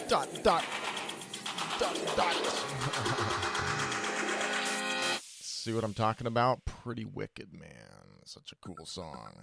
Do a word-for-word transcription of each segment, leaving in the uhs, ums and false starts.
dot, dot, dot, dot. See what I'm talking about? Pretty Wicked, man. Such a cool song.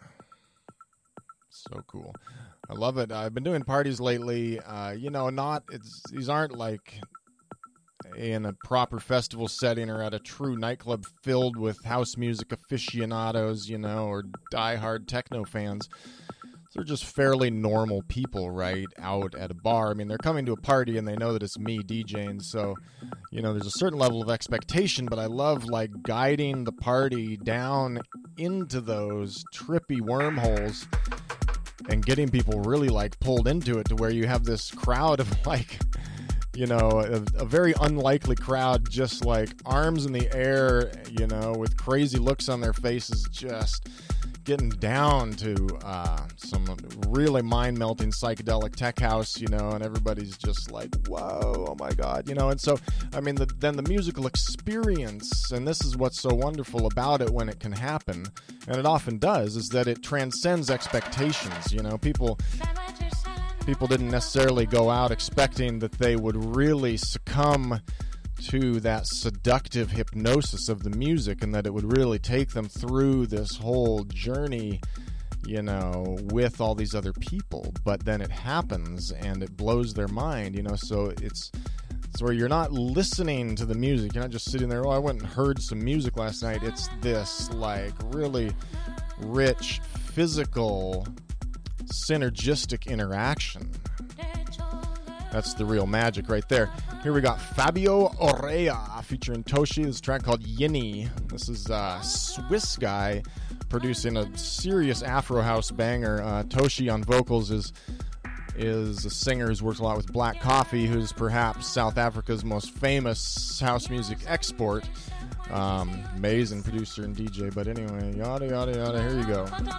So cool. I love it. I've been doing parties lately. Uh, you know, not it's these aren't like in a proper festival setting or at a true nightclub filled with house music aficionados, you know, or diehard techno fans. They're just fairly normal people, right, out at a bar. I mean, they're coming to a party and they know that it's me DJing, so, you know, there's a certain level of expectation, but I love, like, guiding the party down into those trippy wormholes and getting people really, like, pulled into it to where you have this crowd of, like, you know, a, a very unlikely crowd, just, like, arms in the air, you know, with crazy looks on their faces, just getting down to uh, some really mind-melting psychedelic tech house, you know, and everybody's just like, whoa, oh my God, you know, and so, I mean, the, then the musical experience, and this is what's so wonderful about it when it can happen, and it often does, is that it transcends expectations, you know, people... People didn't necessarily go out expecting that they would really succumb to that seductive hypnosis of the music and that it would really take them through this whole journey, you know, with all these other people. But then it happens and it blows their mind, you know, so it's, it's where you're not listening to the music. You're not just sitting there, oh, I went and heard some music last night. It's this, like, really rich, physical, synergistic interaction. That's the real magic right there. Here we got Fabio Orea featuring Toshi. This is a track called Yinny. This is a Swiss guy producing a serious Afro house banger. Uh, Toshi on vocals is is a singer who's worked a lot with Black Coffee, who's perhaps South Africa's most famous house music export. Um, amazing producer and D J. But anyway, yada, yada, yada. Here you go.